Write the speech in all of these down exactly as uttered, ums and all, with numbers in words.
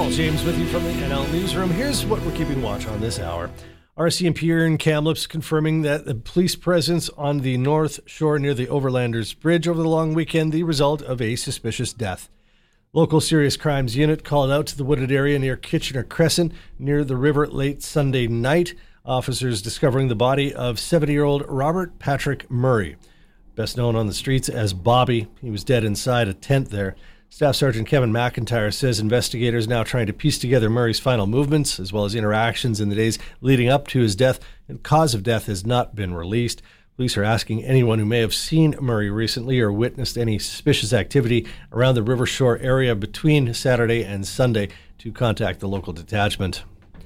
Paul James with you from the N L Newsroom. Here's what we're keeping watch on this hour. R C M P here in Kamloops confirming that the police presence on the North Shore near the Overlanders Bridge over the long weekend, the result of a suspicious death. Local Serious Crimes Unit called out to the wooded area near Kitchener Crescent near the river late Sunday night. Officers discovering the body of seventy-year-old Robert Patrick Murray, best known on the streets as Bobby. He was dead inside a tent there. Staff Sergeant Kevin McIntyre says investigators now trying to piece together Murray's final movements as well as interactions in the days leading up to his death, and cause of death has not been released. Police are asking anyone who may have seen Murray recently or witnessed any suspicious activity around the River Shore area between Saturday and Sunday to contact the local detachment.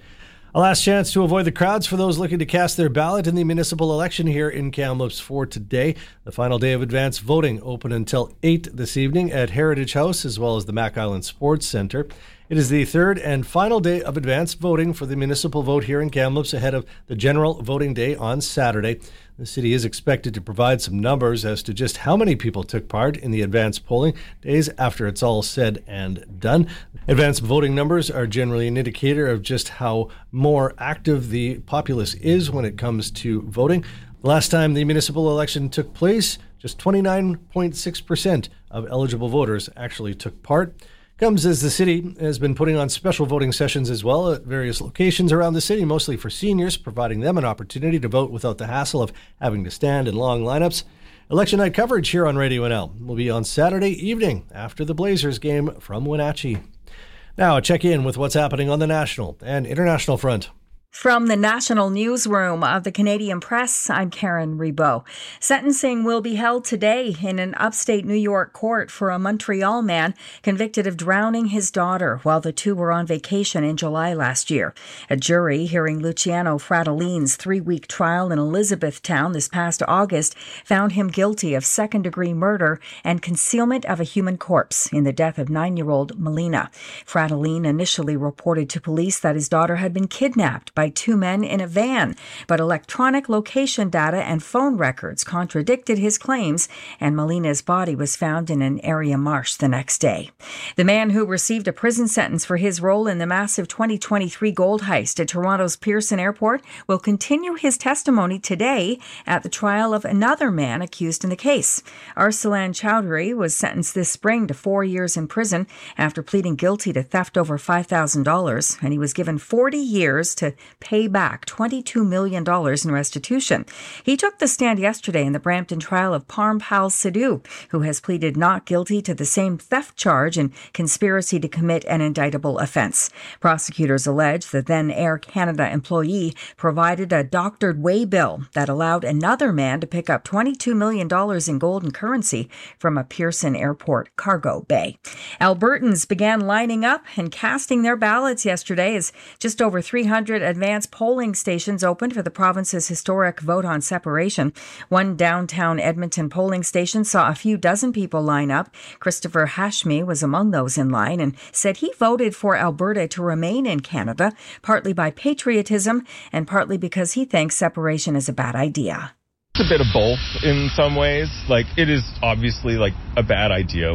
A last chance to avoid the crowds for those looking to cast their ballot in the municipal election here in Kamloops for today. The final day of advance voting open until eight this evening at Heritage House as well as the Mac Island Sports Centre. It is the third and final day of advance voting for the municipal vote here in Kamloops ahead of the general voting day on Saturday. The city is expected to provide some numbers as to just how many people took part in the advance polling days after it's all said and done. Advance voting numbers are generally an indicator of just how more active the populace is when it comes to voting. The last time the municipal election took place, just twenty-nine point six percent of eligible voters actually took part. Comes as the city has been putting on special voting sessions as well at various locations around the city, mostly for seniors, providing them an opportunity to vote without the hassle of having to stand in long lineups. Election night coverage here on Radio N L will be on Saturday evening after the Blazers game from Wenatchee. Now, a check in with what's happening on the national and international front. From the National Newsroom of the Canadian Press, I'm Karen Reboux. Sentencing will be held today in an upstate New York court for a Montreal man convicted of drowning his daughter while the two were on vacation in July last year. A jury hearing Luciano Fratellini's three-week trial in Elizabethtown this past August found him guilty of second-degree murder and concealment of a human corpse in the death of nine-year-old Melina. Fratellini initially reported to police that his daughter had been kidnapped by two men in a van, but electronic location data and phone records contradicted his claims, and Melina's body was found in an area marsh the next day. The man who received a prison sentence for his role in the massive twenty twenty-three gold heist at Toronto's Pearson Airport will continue his testimony today at the trial of another man accused in the case. Arsalan Chowdhury was sentenced this spring to four years in prison after pleading guilty to theft over five thousand dollars, and he was given forty years to pay back twenty-two million dollars in restitution. He took the stand yesterday in the Brampton trial of Parmpal Sidhu, who has pleaded not guilty to the same theft charge and conspiracy to commit an indictable offense. Prosecutors allege the then Air Canada employee provided a doctored waybill that allowed another man to pick up twenty-two million dollars in gold and currency from a Pearson Airport cargo bay. Albertans began lining up and casting their ballots yesterday as just over three hundred advanced polling stations opened for the province's historic vote on separation. One downtown Edmonton polling station saw a few dozen people line up. Christopher Hashmi was among those in line and said he voted for Alberta to remain in Canada, partly by patriotism and partly because he thinks separation is a bad idea. It's a bit of both in some ways. Like, it is obviously like a bad idea.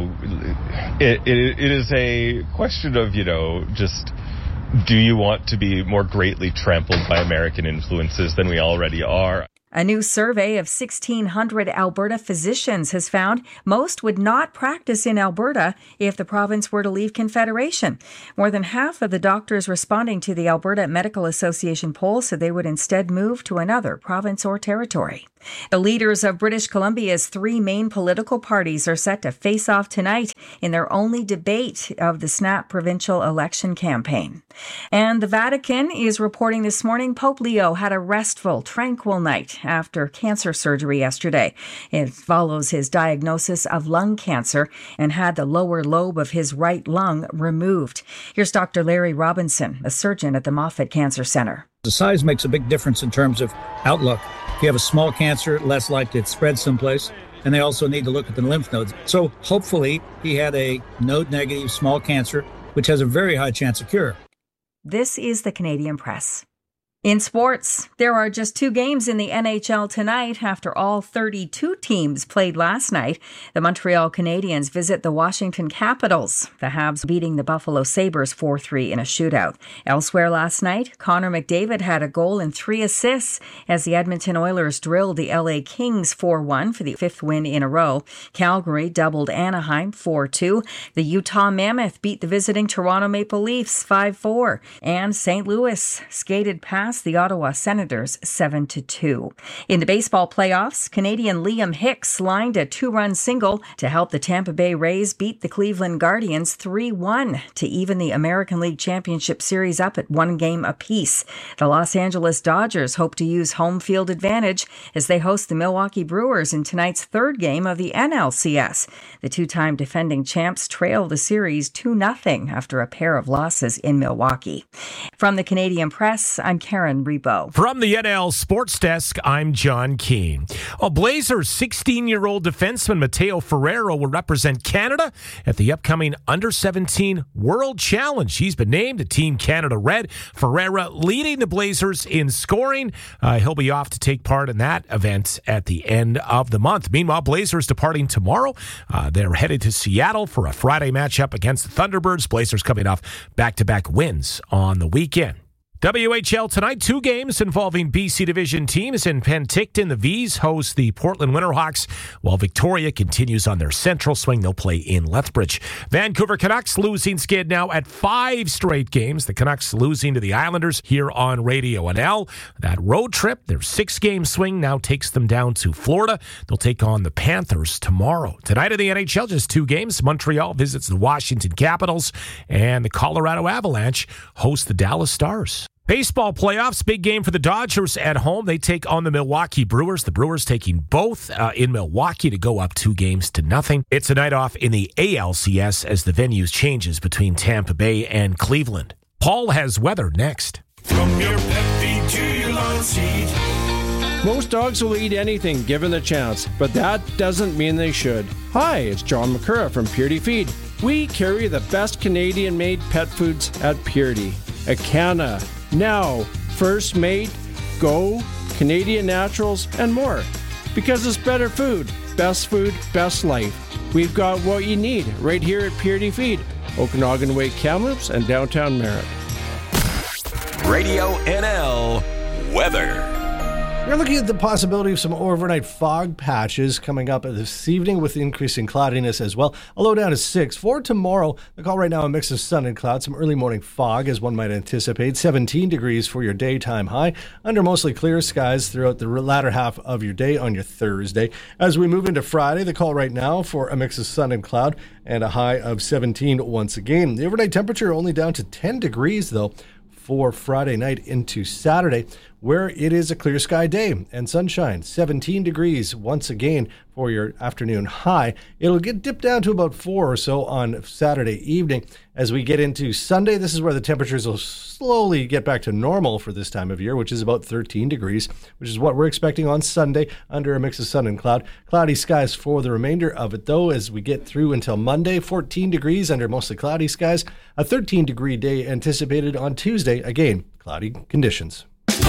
It, it, it is a question of, you know, just, do you want to be more greatly trampled by American influences than we already are? A new survey of sixteen hundred Alberta physicians has found most would not practice in Alberta if the province were to leave Confederation. More than half of the doctors responding to the Alberta Medical Association poll said they would instead move to another province or territory. The leaders of British Columbia's three main political parties are set to face off tonight in their only debate of the snap provincial election campaign. And the Vatican is reporting this morning Pope Leo had a restful, tranquil night after cancer surgery yesterday. It follows his diagnosis of lung cancer and had the lower lobe of his right lung removed. Here's Doctor Larry Robinson, a surgeon at the Moffitt Cancer Center. The size makes a big difference in terms of outlook. If you have a small cancer, less likely it spreads someplace. And they also need to look at the lymph nodes. So hopefully he had a node-negative small cancer, which has a very high chance of cure. This is the Canadian Press. In sports, there are just two games in the N H L tonight after all thirty-two teams played last night. The Montreal Canadiens visit the Washington Capitals, the Habs beating the Buffalo Sabres four three in a shootout. Elsewhere last night, Connor McDavid had a goal and three assists as the Edmonton Oilers drilled the L A Kings four one for the fifth win in a row. Calgary doubled Anaheim four two. The Utah Mammoth beat the visiting Toronto Maple Leafs five four. And Saint Louis skated past the Ottawa Senators seven to two. In the baseball playoffs, Canadian Liam Hicks lined a two-run single to help the Tampa Bay Rays beat the Cleveland Guardians three one to even the American League Championship Series up at one game apiece. The Los Angeles Dodgers hope to use home field advantage as they host the Milwaukee Brewers in tonight's third game of the N L C S. The two-time defending champs trail the series two nothing after a pair of losses in Milwaukee. From the Canadian Press, I'm Karen Rebo. From the N L Sports Desk, I'm John Keane. Well, Blazers sixteen-year-old defenseman Mateo Ferrero will represent Canada at the upcoming under seventeen World Challenge. He's been named a Team Canada Red. Ferrero leading the Blazers in scoring. Uh, he'll be off to take part in that event at the end of the month. Meanwhile, Blazers departing tomorrow. Uh, they're headed to Seattle for a Friday matchup against the Thunderbirds. Blazers coming off back-to-back wins on the weekend. W H L tonight, two games involving B C Division teams. In Penticton, the V's host the Portland Winterhawks, while Victoria continues on their central swing. They'll play in Lethbridge. Vancouver Canucks losing skid now at five straight games. The Canucks losing to the Islanders here on Radio N L. That road trip, their six-game swing now takes them down to Florida. They'll take on the Panthers tomorrow. Tonight in the N H L, just two games. Montreal visits the Washington Capitals, and the Colorado Avalanche host the Dallas Stars. Baseball playoffs, big game for the Dodgers at home. They take on the Milwaukee Brewers. The Brewers taking both uh, in Milwaukee to go up two games to nothing. It's a night off in the A L C S as the venues changes between Tampa Bay and Cleveland. Paul has weather next. From your pet feed to your lawn seat. Most dogs will eat anything given the chance, but that doesn't mean they should. Hi, it's John McCurra from Purity Feed. We carry the best Canadian-made pet foods at Purity. Acana, Now, First Mate, Go, Canadian Naturals, and more. Because it's better food, best food, best life. We've got what you need right here at Purity Feed, Okanagan Way, Kamloops, and downtown Merritt. Radio N L weather. We're looking at the possibility of some overnight fog patches coming up this evening with increasing cloudiness as well. A low down to six. For tomorrow, the call right now a mix of sun and clouds, some early morning fog as one might anticipate. seventeen degrees for your daytime high, under mostly clear skies throughout the latter half of your day on your Thursday. As we move into Friday, the call right now for a mix of sun and cloud and a high of seventeen once again. The overnight temperature only down to ten degrees though for Friday night into Saturday, where it is a clear sky day and sunshine. seventeen degrees once again for your afternoon high. It'll get dipped down to about four or so on Saturday evening. As we get into Sunday, this is where the temperatures will slowly get back to normal for this time of year, which is about thirteen degrees, which is what we're expecting on Sunday under a mix of sun and cloud. Cloudy skies for the remainder of it, though, as we get through until Monday. fourteen degrees under mostly cloudy skies. A thirteen degree day anticipated on Tuesday. Again, cloudy conditions.